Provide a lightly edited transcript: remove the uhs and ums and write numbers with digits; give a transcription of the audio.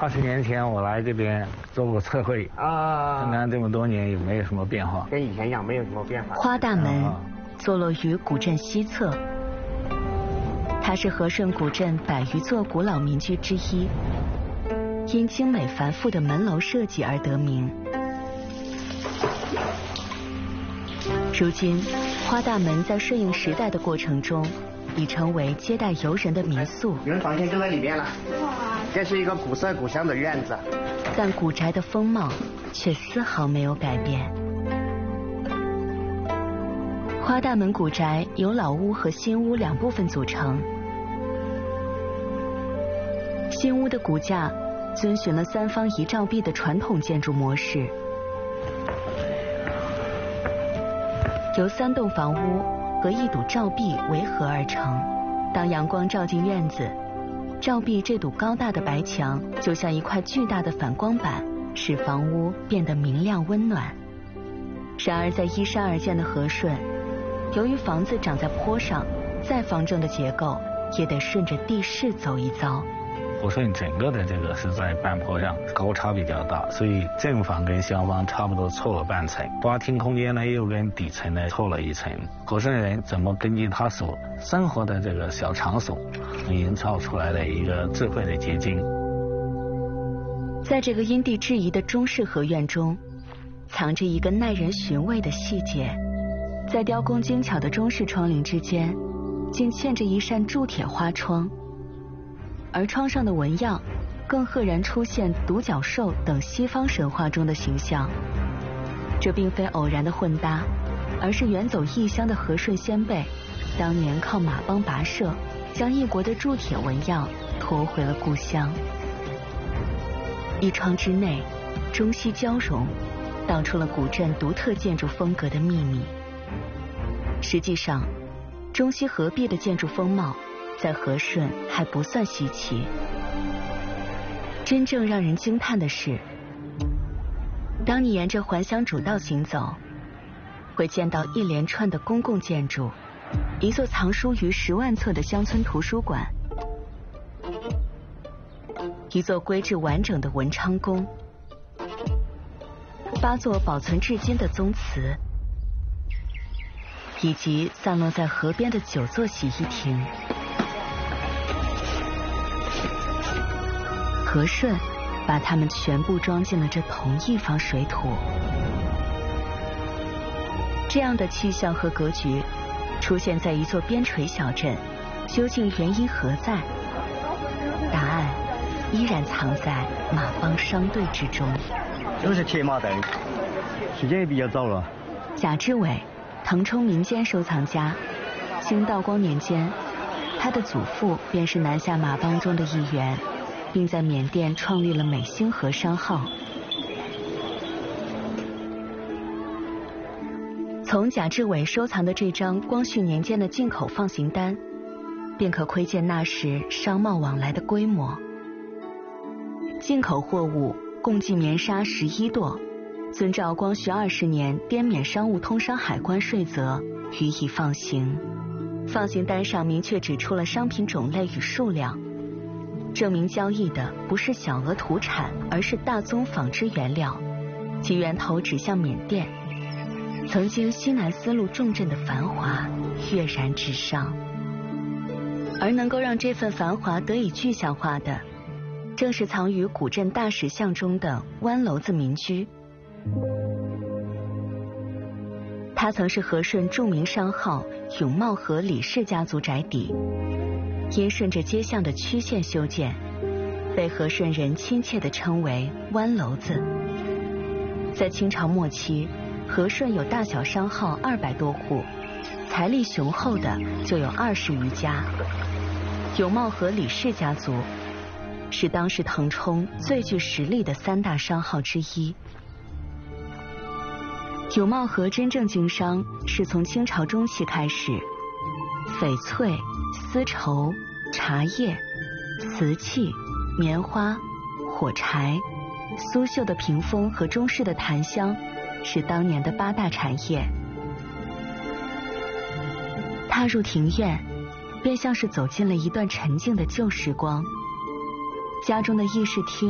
20年前我来这边做过测绘啊，看看这么多年有没有什么变化。 跟以前一样，没有什么变化。 花大门坐落于古镇西侧，它是和顺古镇100余座古老民居之一，因精美繁复的门楼设计而得名。如今，花大门在顺应时代的过程中，已成为接待游人的民宿。 有人房间就在里边了。这是一个古色古香的院子， 但古宅的风貌却丝毫没有改变。花大门古宅由老屋和新屋2部分组成。新屋的骨架遵循了3方一照壁的传统建筑模式，由3栋房屋和1堵照壁围合而成。当阳光照进院子，照壁这堵高大的白墙就像一块巨大的反光板，使房屋变得明亮温暖。然而在依山而建的和顺，由于房子长在坡上，再方正的结构也得顺着地势走一遭。 和顺整个的这个是在半坡上，高差比较大，所以正房跟厢房差不多错了半层，花厅空间呢又跟底层呢错了1层。和顺人怎么根据他所生活的这个小场所，营造出来的一个智慧的结晶。 在这个因地制宜的中式合院中，藏着一个耐人寻味的细节，在雕工精巧的中式窗棂之间，竟嵌着一扇铸铁花窗。而窗上的纹样更赫然出现独角兽等西方神话中的形象。这并非偶然的混搭，而是远走异乡的和顺先辈当年靠马帮跋涉，将异国的铸铁纹样驮回了故乡。一窗之内，中西交融，道出了古镇独特建筑风格的秘密。实际上，中西合璧的建筑风貌在和顺还不算稀奇。真正让人惊叹的是，当你沿着环乡主道行走，会见到一连串的公共建筑，一座藏书于10万册的乡村图书馆，一座规制完整的文昌宫，8座保存至今的宗祠，以及散落在河边的9座洗衣亭。和顺把它们全部装进了这同一方水土。这样的气象和格局出现在一座边陲小镇，究竟原因何在？答案依然藏在马帮商队之中。 都是铁马灯，时间也比较早了。 贾志伟，腾冲民间收藏家，清道光年间，他的祖父便是南下马帮中的一员，并在缅甸创立了美兴和商号。从贾志伟收藏的这张光绪年间的进口放行单，便可窥见那时商贸往来的规模。进口货物共计棉纱11垛，遵照光绪20年滇缅商务通商海关税则予以放行。放行单上明确指出了商品种类与数量，证明交易的不是小额土产，而是大宗纺织原料，其源头指向缅甸。曾经西南丝路重镇的繁华跃然纸上，而能够让这份繁华得以具象化的，正是藏于古镇大石巷中的湾楼子民居。它曾是和顺著名商号永茂和李氏家族宅邸，因顺着街巷的曲线修建，被和顺人亲切地称为湾楼子。在清朝末期，和顺有大小商号200多户，财力雄厚的就有20余家。永茂和李氏家族是当时腾冲最具实力的3大商号之一。永茂和真正经商是从清朝中期开始，翡翠、丝绸、茶叶、瓷器、棉花、火柴、苏绣的屏风和中式的檀香是当年的8大产业。踏入庭院，便像是走进了一段沉静的旧时光。家中的议事厅